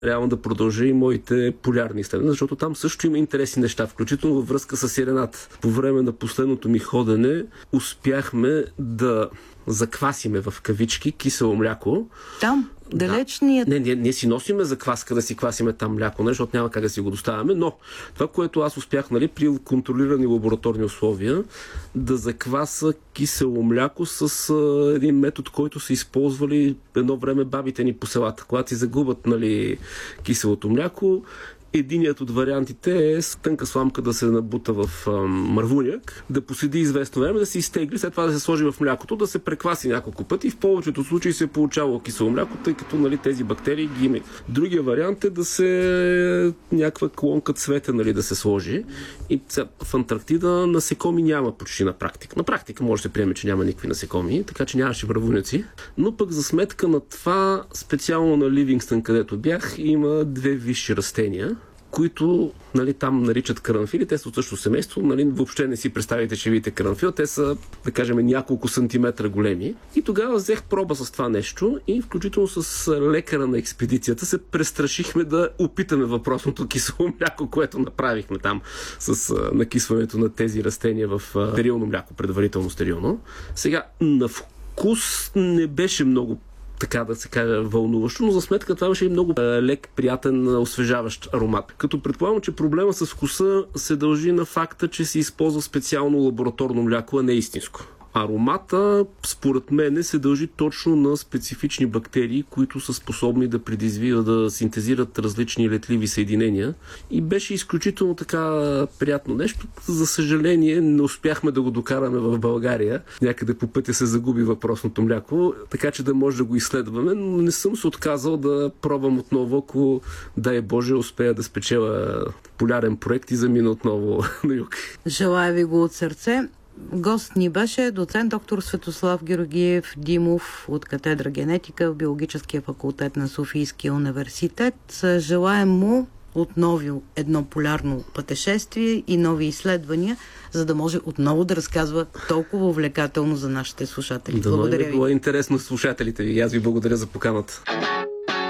реално да продължа и моите полярни изследвания, защото там също има интересни неща, включително във връзка с сирената. По време на последното ми ходене успяхме да заквасиме в кавички кисело мляко. Там? Далечният... Да. Не си носиме закваска да си квасиме там мляко, защото няма как да си го доставяме, но това, което аз успях, при контролирани лабораторни условия, да закваса кисело мляко с един метод, който са използвали едно време бабите ни по селата. Когато си загубят киселото мляко, единият от вариантите е с тънка сламка да се набута в мървуняк, да поседи известно време, да се изтегли, след това да се сложи в млякото, да се прекваси няколко пъти. В повечето случаи се е получавало кисело мляко, тъй като тези бактерии ги има. Другия вариант е да се някаква клонка цвете да се сложи. И в Антарктида насекоми няма почти на практика. На практика може да се приеме, че няма никакви насекоми, така че нямаше мървуняци. Но пък за сметка на това, специално на Ливингстън, където бях, има две висши растения, които там наричат карамфили. Те са от същото семейство. Въобще не си представите, че видите карамфил. Те са, да кажем, няколко сантиметра големи. И тогава взех проба с това нещо и включително с лекара на експедицията се престрашихме да опитаме въпросното кисело мляко, което направихме там с накисването на тези растения в стерилно мляко, предварително стерилно. Сега, на вкус не беше много, така да се каже, вълнуващо, но за сметка това беше и много лек, приятен, освежаващ аромат. Като предполагам, че проблема с вкуса се дължи на факта, че се използва специално лабораторно мляко, а не истинско. Аромата, според мен, се дължи точно на специфични бактерии, които са способни да да синтезират различни летливи съединения. И беше изключително така приятно нещо. За съжаление, не успяхме да го докараме в България. Някъде по пътя се загуби въпросното мляко, така че да може да го изследваме, но не съм се отказал да пробвам отново, ако, дай Боже, успея да спечеля полярен проект и замина отново на юг. Желая ви го от сърце. Гост ни беше доцент доктор Светослав Георгиев Димов от катедра генетика в Биологическия факултет на Софийския университет. Желаем му отново едно полярно пътешествие и нови изследвания, за да може отново да разказва толкова увлекателно за нашите слушатели. Благодаря ви. Било интересно слушателите ви. Аз ви благодаря за поканата.